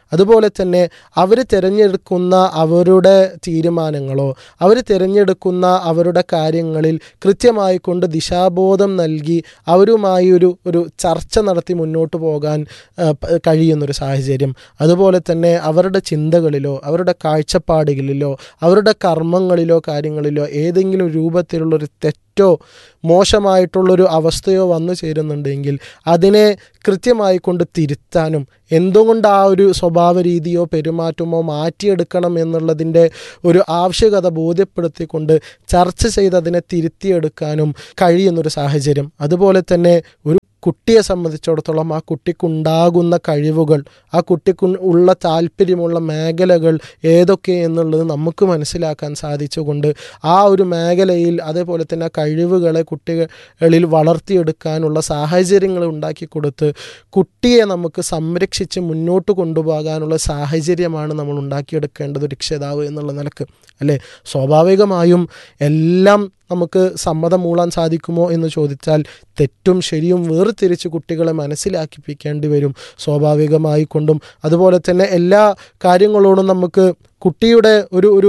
അതുപോലെ തന്നെ അവർ തിരഞ്ഞെടുക്കുന്ന അവരുടെ തീരുമാനങ്ങളോ അവർ തിരഞ്ഞെടുക്കുന്ന അവരുടെ കാര്യങ്ങളിൽ കൃത്യമായി കൊണ്ട് ദിശാബോധം നൽകി അവരുമായി ഒരു ഒരു ചർച്ച നടത്തി മുന്നോട്ട് പോകാൻ കഴിയുന്നൊരു സാഹചര്യം. അതുപോലെ തന്നെ അവരുടെ ചിന്തകളിലോ അവരുടെ കാഴ്ചപ്പാടുകളിലോ അവരുടെ കർമ്മങ്ങളിലോ കാര്യങ്ങളിലോ ഏതെങ്കിലും രൂപത്തിലുള്ളൊരു തെറ്റോ മോശമായിട്ടുള്ളൊരു അവസ്ഥയോ വന്നു ചേരുന്നുണ്ടെങ്കിൽ അതിനെ കൃത്യമായി കൊണ്ട് തിരുത്താനും എന്തുകൊണ്ട് ആ ഒരു സ്വഭാവ രീതിയോ പെരുമാറ്റമോ മാറ്റിയെടുക്കണം എന്നുള്ളതിൻ്റെ ഒരു ആവശ്യകത ബോധ്യപ്പെടുത്തിക്കൊണ്ട് ചർച്ച ചെയ്ത് അതിനെ തിരുത്തിയെടുക്കാനും കഴിയുന്നൊരു സാഹചര്യം. അതുപോലെ തന്നെ ഒരു കുട്ടിയെ സംബന്ധിച്ചിടത്തോളം ആ കുട്ടിക്കുണ്ടാകുന്ന കഴിവുകൾ, ആ കുട്ടിക്ക് ഉള്ള താല്പര്യമുള്ള മേഖലകൾ ഏതൊക്കെ എന്നുള്ളത് നമുക്ക് മനസ്സിലാക്കാൻ സാധിച്ചുകൊണ്ട് ആ ഒരു മേഖലയിൽ അതേപോലെ തന്നെ കഴിവുകളെ കുട്ടികളിൽ വളർത്തിയെടുക്കാനുള്ള സാഹചര്യങ്ങൾ ഉണ്ടാക്കി കൊടുത്ത് കുട്ടിയെ നമുക്ക് സംരക്ഷിച്ച് മുന്നോട്ട് കൊണ്ടുപോകാനുള്ള സാഹചര്യമാണ് നമ്മൾ ഉണ്ടാക്കിയെടുക്കേണ്ടത് രക്ഷിതാവ് എന്നുള്ള നിലക്ക് അല്ലേ. സ്വാഭാവികമായും എല്ലാം നമുക്ക് സമ്മതം മൂളാൻ സാധിക്കുമോ എന്ന് ചോദിച്ചാൽ തെറ്റും ശരിയും വേർതിരിച്ച് കുട്ടികളെ മനസ്സിലാക്കിപ്പിക്കേണ്ടി വരും സ്വാഭാവികമായി കൊണ്ടും. അതുപോലെ തന്നെ എല്ലാ കാര്യങ്ങളോടും നമുക്ക് കുട്ടിയുടെ ഒരു ഒരു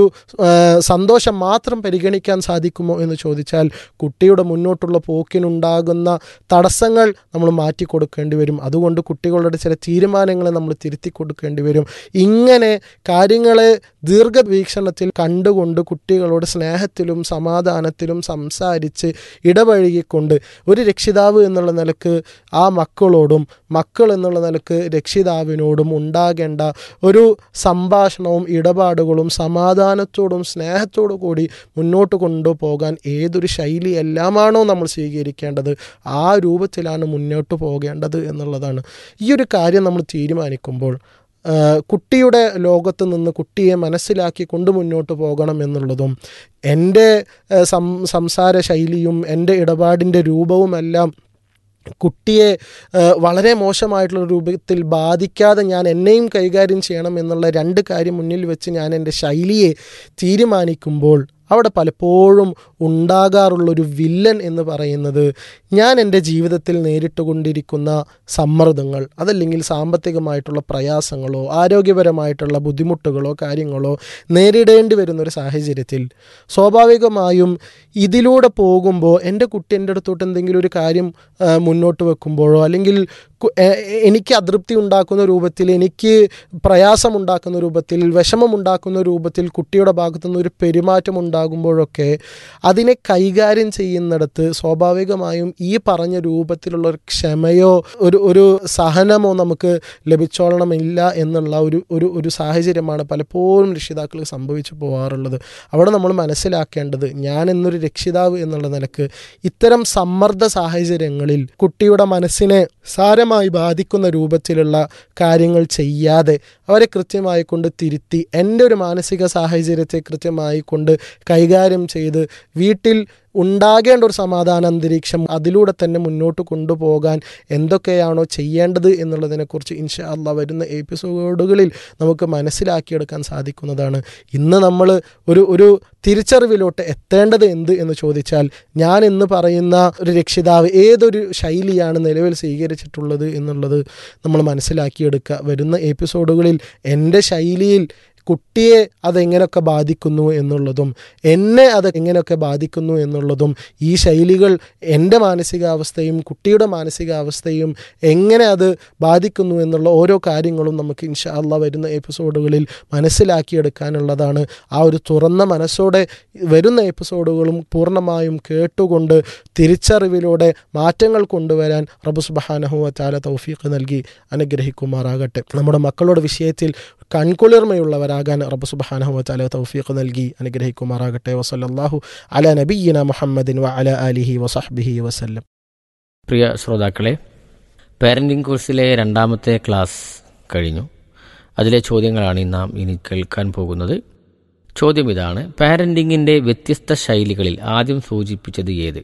സന്തോഷം മാത്രം പരിഗണിക്കാൻ സാധിക്കുമോ എന്ന് ചോദിച്ചാൽ കുട്ടിയുടെ മുന്നോട്ടുള്ള പോക്കിനുണ്ടാകുന്ന തടസ്സങ്ങൾ നമ്മൾ മാറ്റി കൊടുക്കേണ്ടി വരും. അതുകൊണ്ട് കുട്ടികളുടെ ചില തീരുമാനങ്ങളെ നമ്മൾ തിരുത്തി കൊടുക്കേണ്ടി വരും. ഇങ്ങനെ കാര്യങ്ങളെ ദീർഘവീക്ഷണത്തിൽ കണ്ടുകൊണ്ട് കുട്ടികളോട് സ്നേഹത്തിലും സമാധാനത്തിലും സംസാരിച്ച് ഇടപഴകിക്കൊണ്ട് ഒരു രക്ഷിതാവ് എന്നുള്ള നിലക്ക് ആ മക്കളോടും മക്കൾ എന്നുള്ള നിലക്ക് രക്ഷിതാവിനോടും ഉണ്ടാകേണ്ട ഒരു സംഭാഷണവും ഇടപാടുകളും സമാധാനത്തോടും സ്നേഹത്തോടു കൂടി മുന്നോട്ട് കൊണ്ടുപോകാൻ ഏതൊരു ശൈലി എല്ലാമാണോ നമ്മൾ സ്വീകരിക്കേണ്ടത് ആ രൂപത്തിലാണ് മുന്നോട്ട് പോകേണ്ടത് എന്നുള്ളതാണ്. ഈ ഒരു കാര്യം നമ്മൾ തീരുമാനിക്കുമ്പോൾ കുട്ടിയുടെ ലോകത്ത് നിന്ന് കുട്ടിയെ മനസ്സിലാക്കി കൊണ്ട് മുന്നോട്ട് പോകണം എന്നുള്ളതും എൻ്റെ സം സംസാര ശൈലിയും എൻ്റെ ഇടപാടിൻ്റെ രൂപവുമെല്ലാം കുട്ടിയെ വളരെ മോശമായിട്ടുള്ള രൂപത്തിൽ ബാധിക്കാതെ ഞാൻ എന്നെയും കൈകാര്യം ചെയ്യണം എന്നുള്ള രണ്ട് കാര്യം മുന്നിൽ വെച്ച് ഞാൻ എൻ്റെ ശൈലിയെ തീരുമാനിക്കുമ്പോൾ അവിടെ പലപ്പോഴും ഉണ്ടാകാറുള്ളൊരു വില്ലൻ എന്ന് പറയുന്നത് ഞാൻ എൻ്റെ ജീവിതത്തിൽ നേരിട്ട് കൊണ്ടിരിക്കുന്ന സമ്മർദ്ദങ്ങൾ, അതല്ലെങ്കിൽ സാമ്പത്തികമായിട്ടുള്ള പ്രയാസങ്ങളോ ആരോഗ്യപരമായിട്ടുള്ള ബുദ്ധിമുട്ടുകളോ കാര്യങ്ങളോ നേരിടേണ്ടി വരുന്നൊരു സാഹചര്യത്തിൽ സ്വാഭാവികമായും ഇതിലൂടെ പോകുമ്പോൾ എൻ്റെ കുട്ടി എൻ്റെ അടുത്തോട്ട് എന്തെങ്കിലും ഒരു കാര്യം മുന്നോട്ട് വെക്കുമ്പോഴോ അല്ലെങ്കിൽ എനിക്ക് അതൃപ്തി ഉണ്ടാക്കുന്ന രൂപത്തിൽ, എനിക്ക് പ്രയാസമുണ്ടാക്കുന്ന രൂപത്തിൽ, വിഷമമുണ്ടാക്കുന്ന രൂപത്തിൽ കുട്ടിയുടെ ഭാഗത്തുനിന്ന് ഒരു പെരുമാറ്റം ഉണ്ടാകുമ്പോഴൊക്കെ അതിനെ കൈകാര്യം ചെയ്യുന്നിടത്ത് സ്വാഭാവികമായും ഈ പറഞ്ഞ രൂപത്തിലുള്ള ഒരു ക്ഷമയോ ഒരു ഒരു സഹനമോ നമുക്ക് ലഭിച്ചോളണമില്ല എന്നുള്ള ഒരു ഒരു ഒരു സാഹചര്യമാണ് പലപ്പോഴും രക്ഷിതാക്കൾ സംഭവിച്ചു പോകാറുള്ളത്. അവിടെ നമ്മൾ മനസ്സിലാക്കേണ്ടത് ഞാൻ എന്നൊരു രക്ഷിതാവ് എന്നുള്ള നിലക്ക് ഇത്തരം സമ്മർദ്ദ സാഹചര്യങ്ങളിൽ കുട്ടിയുടെ മനസ്സിനെ സാരമായി ബാധിക്കുന്ന രൂപത്തിലുള്ള കാര്യങ്ങൾ ചെയ്യാതെ അവരെ കൃത്യമായി കൊണ്ട് തിരുത്തി എൻ്റെ ഒരു മാനസിക സാഹചര്യത്തെ കൃത്യമായി കൊണ്ട് കൈകാര്യം ചെയ്ത് വീട്ടിൽ ഉണ്ടാകേണ്ട ഒരു സമാധാന അന്തരീക്ഷം അതിലൂടെ തന്നെ മുന്നോട്ട് കൊണ്ടുപോകാൻ എന്തൊക്കെയാണോ ചെയ്യേണ്ടത് എന്നുള്ളതിനെക്കുറിച്ച് ഇൻഷാ അല്ലാഹ് വരുന്ന എപ്പിസോഡുകളിൽ നമുക്ക് മനസ്സിലാക്കിയെടുക്കാൻ സാധിക്കുന്നതാണ്. ഇന്ന് നമ്മൾ ഒരു ഒരു തിരിച്ചറിവിലോട്ട് എത്തേണ്ടത് എന്ത് എന്ന് ചോദിച്ചാൽ ഞാൻ എന്ന് പറയുന്ന ഒരു രക്ഷിതാവ് ഏതൊരു ശൈലിയാണ് നിലവിൽ സ്വീകരിച്ചിട്ടുള്ളത് എന്നുള്ളത് നമ്മൾ മനസ്സിലാക്കിയെടുക്കുക. വരുന്ന എപ്പിസോഡുകളിൽ എൻ്റെ ശൈലിയിൽ കുട്ടിയെ അതെങ്ങനെയൊക്കെ ബാധിക്കുന്നു എന്നുള്ളതും എന്നെ അത് എങ്ങനെയൊക്കെ ബാധിക്കുന്നു എന്നുള്ളതും ഈ ശൈലികൾ എൻ്റെ മാനസികാവസ്ഥയും കുട്ടിയുടെ മാനസികാവസ്ഥയും എങ്ങനെ അത് ബാധിക്കുന്നു എന്നുള്ള ഓരോ കാര്യങ്ങളും നമുക്ക് ഇൻഷാ അല്ലാഹ് വരുന്ന എപ്പിസോഡുകളിൽ മനസ്സിലാക്കിയെടുക്കാനുള്ളതാണ്. ആ ഒരു തുറന്ന മനസ്സോടെ വരുന്ന എപ്പിസോഡുകളും പൂർണ്ണമായും കേട്ടുകൊണ്ട് തിരിച്ചറിവിലൂടെ മാറ്റങ്ങൾ കൊണ്ടുവരാൻ റബ്ബ് സുബ്ഹാനഹു വ തആല തൗഫീഖ് നൽകി അനുഗ്രഹിക്കുമാറാകട്ടെ. നമ്മുടെ മക്കളുടെ വിഷയത്തിൽ കൺകുളിർമയുള്ളവരാകാൻ റബ്ബ് സുബ്ഹാനഹു വ തആല തൗഫീഖ് നൽകി അനുഗ്രഹിക്കുമാറാകട്ടെ. വസല്ലല്ലാഹു അലാ നബിയ്യിന മുഹമ്മദിൻ വ അലാ ആലിഹി വസഹ്ബിഹി വസല്ലം. പ്രിയ ശ്രോതാക്കളെ, പാരന്റിംഗ് കോഴ്സിലെ രണ്ടാമത്തെ ക്ലാസ് കഴിഞ്ഞു. അതിലെ ചോദ്യങ്ങളാണ് നാം ഇനി കേൾക്കാൻ പോകുന്നത്. ചോദ്യം ഇതാണ്: പാരന്റിങ്ങിൻ്റെ വ്യത്യസ്ത ശൈലികളിൽ ആദ്യം സൂചിപ്പിച്ചത് ഏത്?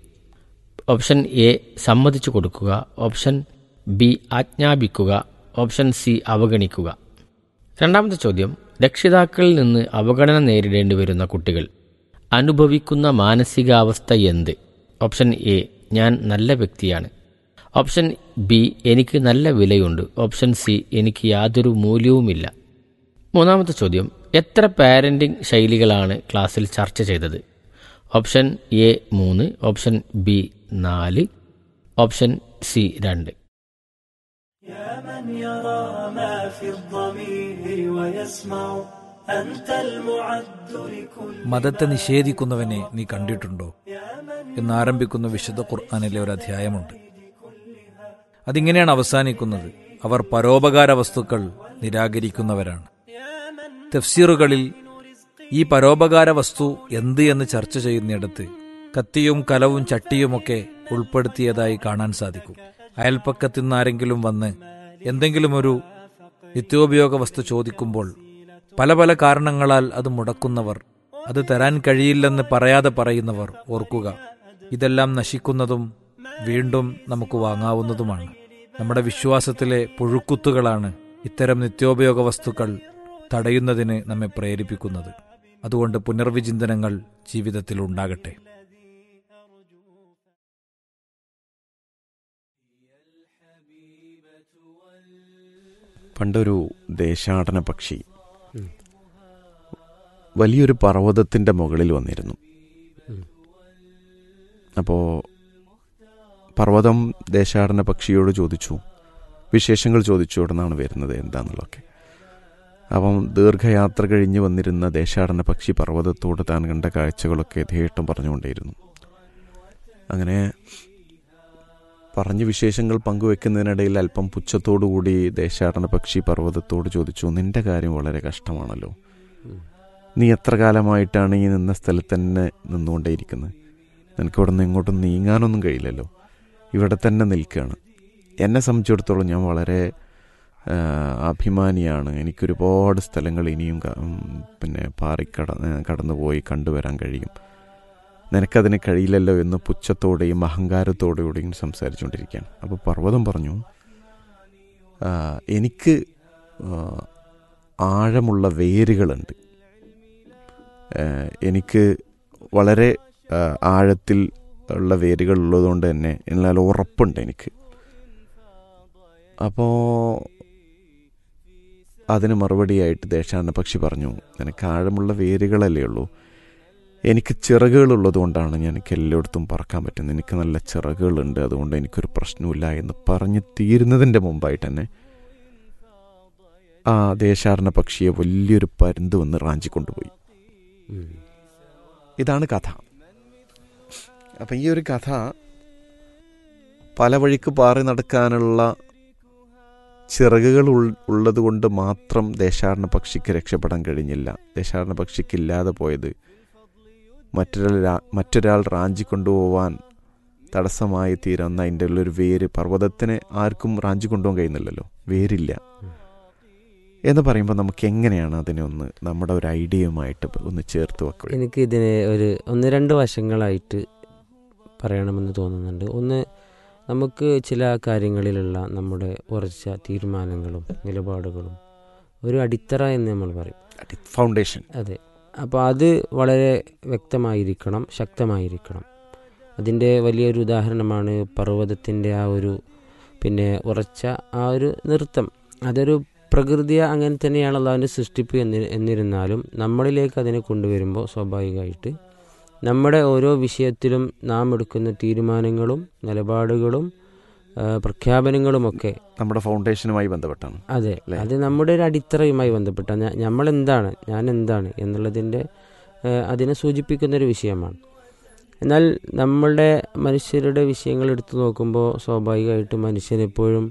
ഓപ്ഷൻ എ സമ്മതിച്ചു കൊടുക്കുക, ഓപ്ഷൻ ബി ആജ്ഞാപിക്കുക, ഓപ്ഷൻ സി അവഗണിക്കുക. രണ്ടാമത്തെ ചോദ്യം: രക്ഷിതാക്കളിൽ നിന്ന് അവഗണന നേരിടേണ്ടി വരുന്ന കുട്ടികൾ അനുഭവിക്കുന്ന മാനസികാവസ്ഥ എന്ത്? ഓപ്ഷൻ എ ഞാൻ നല്ല വ്യക്തിയാണ്, ഓപ്ഷൻ ബി എനിക്ക് നല്ല വിലയുണ്ട്, ഓപ്ഷൻ സി എനിക്ക് യാതൊരു മൂല്യവുമില്ല. മൂന്നാമത്തെ ചോദ്യം, എത്ര പാരന്റിംഗ് ശൈലികളാണ് ക്ലാസ്സിൽ ചർച്ച ചെയ്തത്? ഓപ്ഷൻ എ മൂന്ന്, ഓപ്ഷൻ ബി നാല്, ഓപ്ഷൻ സി രണ്ട്. മതത്തെ നിഷേധിക്കുന്നവനെ നീ കണ്ടിട്ടുണ്ടോ എന്നാരംഭിക്കുന്ന വിശുദ്ധ ഖുർആനിലെ ഒരു അധ്യായമുണ്ട്. അതിങ്ങനെയാണ് അവസാനിക്കുന്നത്: അവർ പരോപകാര വസ്തുക്കൾ നിരാകരിക്കുന്നവരാണ്. തഫ്സീറുകളിൽ ഈ പരോപകാര വസ്തു എന്ത് എന്ന് ചർച്ച ചെയ്യുന്നിടത്ത് കത്തിയും കലവും ചട്ടിയുമൊക്കെ ഉൾപ്പെടുത്തിയതായി കാണാൻ സാധിക്കും. അയൽപ്പക്കത്തു നിന്ന് ആരെങ്കിലും വന്ന് എന്തെങ്കിലും ഒരു നിത്യോപയോഗ വസ്തു ചോദിക്കുമ്പോൾ പല പല കാരണങ്ങളാൽ അത് മുടക്കുന്നവർ, അത് തരാൻ കഴിയില്ലെന്ന് പറയാതെ പറയുന്നവർ, ഓർക്കുക, ഇതെല്ലാം നശിക്കുന്നതും വീണ്ടും നമുക്ക് വാങ്ങാവുന്നതുമാണ്. നമ്മുടെ വിശ്വാസത്തിലെ പുഴുക്കുത്തുകളാണ് ഇത്തരം നിത്യോപയോഗ വസ്തുക്കൾ തടയുന്നതിന് നമ്മെ പ്രേരിപ്പിക്കുന്നത്. അതുകൊണ്ട് പുനർവിചിന്തനങ്ങൾ ജീവിതത്തിൽ ഉണ്ടാകട്ടെ. പണ്ടൊരു ദേശാടന പക്ഷി വലിയൊരു പർവ്വതത്തിൻ്റെ മുകളിൽ വന്നിരുന്നു. അപ്പോൾ പർവ്വതം ദേശാടന പക്ഷിയോട് ചോദിച്ചു, വിശേഷങ്ങൾ ചോദിച്ചു, എവിടെ നിന്നാണ് വരുന്നത് എന്താണെന്നുള്ളതൊക്കെ. അപ്പം ദീർഘയാത്ര കഴിഞ്ഞ് വന്നിരുന്ന ദേശാടന പക്ഷി പർവ്വതത്തോട് താൻ കണ്ട കാഴ്ചകളൊക്കെ യഥേഷ്ടം പറഞ്ഞുകൊണ്ടേയിരുന്നു. അങ്ങനെ പറഞ്ഞ് വിശേഷങ്ങൾ പങ്കുവെക്കുന്നതിനിടയിൽ അല്പം പുച്ഛത്തോടുകൂടി ദേശാടന പക്ഷി പർവ്വതത്തോട് ചോദിച്ചു, നിന്റെ കാര്യം വളരെ കഷ്ടമാണല്ലോ, നീ എത്ര കാലമായിട്ടാണ് ഈ നിന്ന സ്ഥലത്ത് തന്നെ നിന്നുകൊണ്ടേയിരിക്കുന്നത്? നിനക്കിവിടെ നിന്ന് ഇങ്ങോട്ടും നീങ്ങാനൊന്നും കഴിയില്ലല്ലോ, ഇവിടെ തന്നെ നിൽക്കുകയാണ്. എന്നെ സംബന്ധിച്ചിടത്തോളം ഞാൻ വളരെ അഭിമാനിയാണ്. എനിക്കൊരുപാട് സ്ഥലങ്ങൾ ഇനിയും പിന്നെ പാറിക്കട കടന്നുപോയി കണ്ടുവരാൻ കഴിയും. നിനക്കതിന് കഴിയില്ലല്ലോ എന്ന് പുച്ഛത്തോടെയും അഹങ്കാരത്തോടെയും സംസാരിച്ചുകൊണ്ടിരിക്കുകയാണ്. അപ്പോൾ പർവ്വതം പറഞ്ഞു, എനിക്ക് ആഴമുള്ള വേരുകളുണ്ട്, എനിക്ക് വളരെ ആഴത്തിൽ ഉള്ള വേരുകൾ ഉള്ളതുകൊണ്ട് തന്നെ എന്നാൽ ഉറപ്പുണ്ട് എനിക്ക്. അപ്പോൾ അതിന് മറുപടിയായിട്ട് ദേശാടന പക്ഷി പറഞ്ഞു, നിനക്ക് ആഴമുള്ള വേരുകളല്ലേ ഉള്ളൂ, എനിക്ക് ചിറകുകളുള്ളത് കൊണ്ടാണ് ഞാൻ എനിക്ക് എല്ലായിടത്തും പറക്കാൻ പറ്റുന്നത്, എനിക്ക് നല്ല ചിറകുകളുണ്ട്, അതുകൊണ്ട് എനിക്കൊരു പ്രശ്നമില്ല എന്ന് പറഞ്ഞ് തീരുന്നതിൻ്റെ മുമ്പായിട്ട് തന്നെ ആ ദേശാടന പക്ഷിയെ വലിയൊരു പരുന്ത് വന്ന് റാഞ്ചിക്കൊണ്ടുപോയി. ഇതാണ് കഥ. അപ്പം ഈ ഒരു കഥ പല വഴിക്ക് പാറി നടക്കാനുള്ള ചിറകുകൾ ഉള്ളത് കൊണ്ട് മാത്രം ദേശാടന പക്ഷിക്ക് രക്ഷപ്പെടാൻ കഴിഞ്ഞില്ല. ദേശാടന പക്ഷിക്കില്ലാതെ പോയത് മറ്റൊരാൾ മറ്റൊരാൾ റാഞ്ചി കൊണ്ടുപോകാൻ തടസ്സമായി തീരുന്ന അതിൻ്റെ ഉള്ളൊരു വേര്. പർവ്വതത്തിന് ആർക്കും റാഞ്ചി കൊണ്ടുപോകാൻ കഴിയുന്നില്ലല്ലോ, വേരില്ല എന്ന് പറയുമ്പോൾ നമുക്ക് എങ്ങനെയാണ് അതിനെ ഒന്ന് നമ്മുടെ ഒരു ഐഡിയയുമായിട്ട് ഒന്ന് ചേർത്ത് വെക്കുക? എനിക്ക് ഇതിനെ ഒരു ഒന്ന് രണ്ട് വശങ്ങളായിട്ട് പറയണമെന്ന് തോന്നുന്നുണ്ട്. ഒന്ന്, നമുക്ക് ചില കാര്യങ്ങളിലുള്ള നമ്മുടെ ഉറച്ച തീരുമാനങ്ങളും നിലപാടുകളും ഒരു അടിത്തറ എന്ന് നമ്മൾ പറയും, ഫൗണ്ടേഷൻ. അതെ. അപ്പോൾ അത് വളരെ വ്യക്തമായിരിക്കണം, ശക്തമായിരിക്കണം. അതിൻ്റെ വലിയൊരു ഉദാഹരണമാണ് പർവ്വതത്തിൻ്റെ ആ ഒരു പിന്നെ ഉറച്ച ആ ഒരു നൃത്തം. അതൊരു പ്രകൃതിയെ അങ്ങനെ തന്നെയാണല്ലോ അതിൻ്റെ സൃഷ്ടിപ്പ് എന്നി എന്നിരുന്നാലും നമ്മളിലേക്ക് അതിനെ കൊണ്ടുവരുമ്പോൾ സ്വാഭാവികമായിട്ട് നമ്മുടെ ഓരോ വിഷയത്തിലും നാം എടുക്കുന്ന തീരുമാനങ്ങളും നിലപാടുകളും പ്രഖ്യാപനങ്ങളുമൊക്കെ നമ്മുടെ ഫൗണ്ടേഷനുമായി ബന്ധപ്പെട്ടാണ്. അതെ, അത് നമ്മുടെ ഒരു അടിത്തറയുമായി ബന്ധപ്പെട്ട നമ്മൾ എന്താണ്, ഞാൻ എന്താണ് എന്നുള്ളതിൻ്റെ അതിനെ സൂചിപ്പിക്കുന്നൊരു വിഷയമാണ്. എന്നാൽ നമ്മളുടെ മനുഷ്യരുടെ വിഷയങ്ങൾ എടുത്തു നോക്കുമ്പോൾ സ്വാഭാവികമായിട്ടും മനുഷ്യനെപ്പോഴും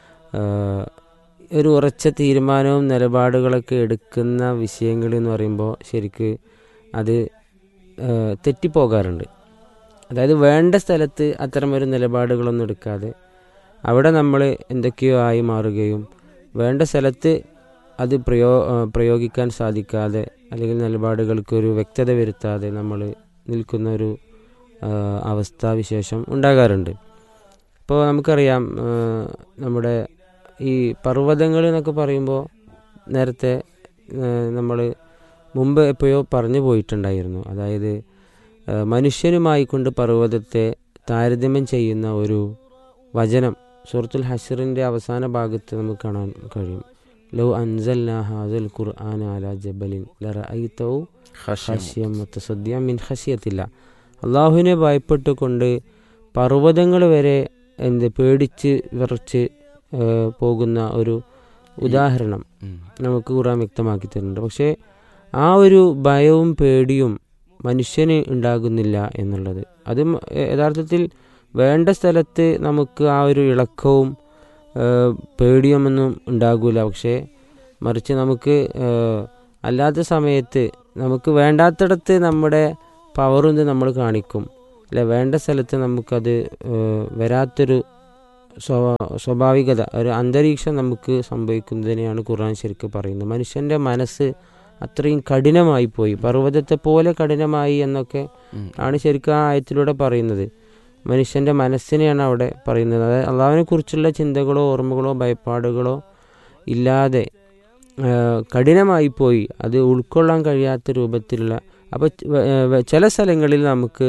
ഒരു ഉറച്ച തീരുമാനവും നിലപാടുകളൊക്കെ എടുക്കുന്ന വിഷയങ്ങളെന്ന് പറയുമ്പോൾ ശരിക്ക് അത് തെറ്റിപ്പോകാറുണ്ട്. അതായത് വേണ്ട സ്ഥലത്ത് അത്തരമൊരു നിലപാടുകളൊന്നും എടുക്കാതെ അവിടെ നമ്മൾ എന്തൊക്കെയോ ആയി മാറുകയും വേണ്ട സ്ഥലത്ത് അത് പ്രയോ പ്രയോഗിക്കാൻ സാധിക്കാതെ അല്ലെങ്കിൽ നിലപാടുകൾക്കൊരു വ്യക്തത വരുത്താതെ നമ്മൾ നിൽക്കുന്ന ഒരു അവസ്ഥാവിശേഷം ഉണ്ടാകാറുണ്ട്. ഇപ്പോൾ നമുക്കറിയാം, നമ്മുടെ ഈ പർവ്വതങ്ങൾ എന്നൊക്കെ പറയുമ്പോൾ നേരത്തെ നമ്മൾ മുമ്പ് എപ്പോഴോ പറഞ്ഞു പോയിട്ടുണ്ടായിരുന്നു. അതായത് മനുഷ്യനുമായി കൊണ്ട് പർവ്വതത്തെ താരതമ്യം ചെയ്യുന്ന ഒരു വചനം സൂറത്തുൽ ഹശ്റിൻ്റെ അവസാന ഭാഗത്ത് നമുക്ക് കാണാൻ കഴിയും. ലൗ അൻസൽനാ ഹാദൽ ഖുർആന അലാ ജബലിൻ ലറഅയ്തഹു ഖാശിയം മുതസദ്ദിഅൻ മിൻ ഖശിയത്തില്ലാ. അള്ളാഹുവിനെ ഭയപ്പെട്ടുകൊണ്ട് പർവ്വതങ്ങൾ വരെ എന്ത് പേടിച്ച് വിറച്ച് പോകുന്ന ഒരു ഉദാഹരണം നമുക്ക് ഖുർആൻ വ്യക്തമാക്കി തരുന്നുണ്ട്. പക്ഷേ ആ ഒരു ഭയവും പേടിയും മനുഷ്യന് ഉണ്ടാകുന്നില്ല എന്നുള്ളത്, അത് യഥാർത്ഥത്തിൽ വേണ്ട സ്ഥലത്ത് നമുക്ക് ആ ഒരു ഇളക്കവും പേടിയുമൊന്നും ഉണ്ടാകില്ല. പക്ഷേ മറിച്ച് നമുക്ക് അല്ലാത്ത സമയത്ത് നമുക്ക് വേണ്ടാത്തിടത്ത് നമ്മുടെ പവറും നമ്മൾ കാണിക്കും, അല്ലെ? വേണ്ട സ്ഥലത്ത് നമുക്കത് വരാത്തൊരു സ്വാഭാവികത, ഒരു അന്തരീക്ഷം നമുക്ക് സംഭവിക്കുന്നതിനെയാണ് ഖുർആൻ ശരിക്കും പറയുന്നത്. മനുഷ്യൻ്റെ മനസ്സ് അത്രയും കഠിനമായി പോയി, പർവ്വതത്തെ പോലെ കഠിനമായി എന്നൊക്കെ ആണ് ശരിക്കും ആ ആയത്തിലൂടെ പറയുന്നത്. മനുഷ്യൻ്റെ മനസ്സിനെയാണ് അവിടെ പറയുന്നത്. അതായത് അള്ളാഹുവിനെ കുറിച്ചുള്ള ചിന്തകളോ ഓർമ്മകളോ ഭയപ്പാടുകളോ ഇല്ലാതെ കഠിനമായി പോയി, അത് ഉൾക്കൊള്ളാൻ കഴിയാത്ത രൂപത്തിലുള്ള. അപ്പോൾ ചില സ്ഥലങ്ങളിൽ നമുക്ക്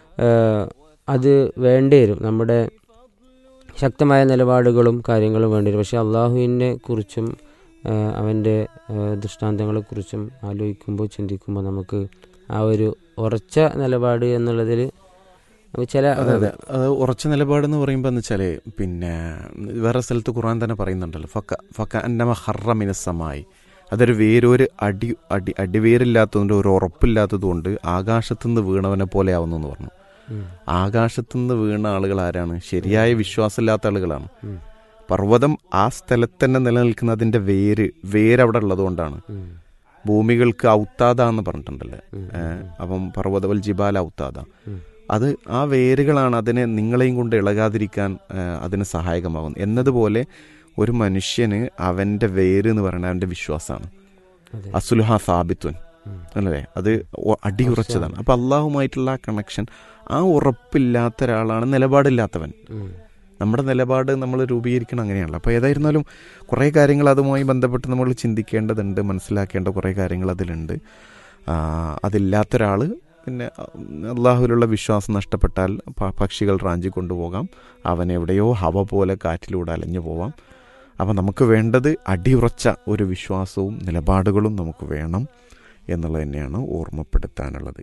അത് വേണ്ടി വരും, നമ്മുടെ ശക്തമായ നിലപാടുകളും കാര്യങ്ങളും വേണ്ടി വരും. പക്ഷേ അള്ളാഹുവിനെ കുറിച്ചും അവൻ്റെ ദൃഷ്ടാന്തങ്ങളെക്കുറിച്ചും ആലോചിക്കുമ്പോൾ ചിന്തിക്കുമ്പോൾ നമുക്ക് ആ ഒരു ഉറച്ച നിലപാട് എന്നുള്ളതിൽ ചില അതെ അതെ അത് ഉറച്ച നിലപാടെന്ന് പറയുമ്പോൾ എന്ന് വെച്ചാൽ പിന്നെ വേറെ സ്ഥലത്ത് ഖുർആൻ തന്നെ പറയുന്നുണ്ടല്ലോ, ഫക്ക ഫക്ക അന്നമ ഹറ മിനസ്സമായി. അതൊരു വേരൊരു അടി അടി അടിവേരില്ലാത്തതുകൊണ്ട് ഒരു ഉറപ്പില്ലാത്തതുകൊണ്ട് ആകാശത്തുനിന്ന് വീണവനെ പോലെ ആവുന്നു എന്ന് പറഞ്ഞു. ആകാശത്തുനിന്ന് വീണ ആളുകൾ ആരാണ്? ശരിയായ വിശ്വാസമില്ലാത്ത ആളുകളാണ്. പർവ്വതം ആ സ്ഥലത്ത് തന്നെ നിലനിൽക്കുന്നതിൻ്റെ വേര് വേരവിടെ ഉള്ളതുകൊണ്ടാണ്. ഭൂമികൾക്ക് ഔത്താദ എന്ന് പറഞ്ഞിട്ടുണ്ടല്ലേ, അപ്പം പർവ്വതവൽ ജിബാല ഔത്താദ, അത് ആ വേരുകളാണ് അതിനെ നിങ്ങളെയും കൊണ്ട് ഇളകാതിരിക്കാൻ അതിന് സഹായകമാകുന്നത്. എന്നതുപോലെ ഒരു മനുഷ്യന് അവൻ്റെ വേര് എന്ന് പറയുന്നത് അവൻ്റെ വിശ്വാസമാണ്. അസുലുഹ സാബിത്വൻ അല്ലേ, അത് അടിയുറച്ചതാണ്. അപ്പം അള്ളാഹുമായിട്ടുള്ള ആ കണക്ഷൻ, ആ ഉറപ്പില്ലാത്ത ഒരാളാണ് നിലപാടില്ലാത്തവൻ. നമ്മുടെ നിലപാട് നമ്മൾ രൂപീകരിക്കണം അങ്ങനെയാണല്ലോ. അപ്പോൾ ഏതായിരുന്നാലും കുറേ കാര്യങ്ങൾ അതുമായി ബന്ധപ്പെട്ട് നമ്മൾ ചിന്തിക്കേണ്ടതുണ്ട്, മനസ്സിലാക്കേണ്ട കുറേ കാര്യങ്ങൾ അതിലുണ്ട്. അതില്ലാത്തൊരാൾ പിന്നെ അള്ളാഹുവിലുള്ള വിശ്വാസം നഷ്ടപ്പെട്ടാൽ പക്ഷികൾ റാഞ്ചി കൊണ്ടുപോകാം, അവനെവിടെയോ ഹവ പോലെ കാറ്റിലൂടെ അലഞ്ഞു പോവാം. അപ്പം നമുക്ക് വേണ്ടത് അടിയുറച്ച ഒരു വിശ്വാസവും നിലപാടുകളും നമുക്ക് വേണം എന്നുള്ളത് തന്നെയാണ് ഓർമ്മപ്പെടുത്താനുള്ളത്.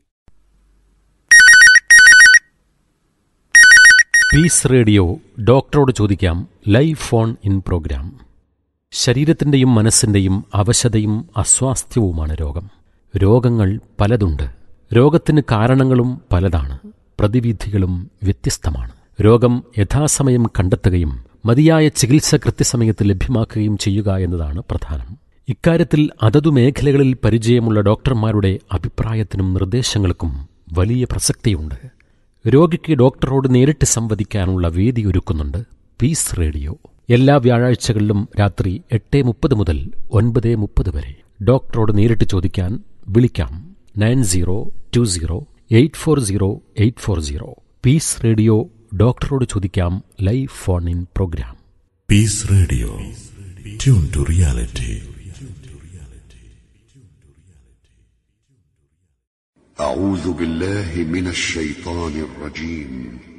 പീസ് റേഡിയോ ഡോക്ടറോട് ചോദിക്കാം ലൈവ് ഫോൺ ഇൻ പ്രോഗ്രാം. ശരീരത്തിൻ്റെയും മനസ്സിൻ്റെയും അവശതയും അസ്വാസ്ഥ്യവുമാണ് രോഗം. രോഗങ്ങൾ പലതുണ്ട്, രോഗത്തിന് കാരണങ്ങളും പലതാണ്, പ്രതിവിധികളും വ്യത്യസ്തമാണ്. രോഗം യഥാസമയം കണ്ടെത്തുകയും മതിയായ ചികിത്സ കൃത്യസമയത്ത് ലഭ്യമാക്കുകയും ചെയ്യുക എന്നതാണ് പ്രധാനം. ഇക്കാര്യത്തിൽ അതതു മേഖലകളിൽ പരിചയമുള്ള ഡോക്ടർമാരുടെ അഭിപ്രായത്തിനും നിർദ്ദേശങ്ങൾക്കും വലിയ പ്രസക്തിയുണ്ട്. രോഗിക്ക് ഡോക്ടറോട് നേരിട്ട് സംവദിക്കാനുള്ള വേദി ഒരുക്കുന്നുണ്ട് പീസ് റേഡിയോ. എല്ലാ വ്യാഴാഴ്ചകളിലും രാത്രി എട്ട് മുപ്പത് മുതൽ ഒൻപത് മുപ്പത് വരെ. ഡോക്ടറോട് നേരിട്ട് ചോദിക്കാൻ വിളിക്കാം nine zero to zero eight four zero eight four zero. Piece radio ഡോക്ടറോട് ചോദിക്കാം live phone in programme. Piece radio, tune to reality. أعوذ بالله من الشيطان الرجيم.